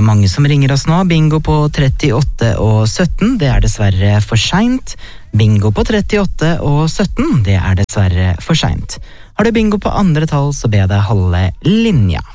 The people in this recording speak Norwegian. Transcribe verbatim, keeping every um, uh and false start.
er mange som ringer oss nå. Bingo på trettiåtte og sytten, det er dessverre for sent. Bingo på trettiåtte og sytten, det er dessverre for sent. Har du bingo på andre tall, så be deg holde linja.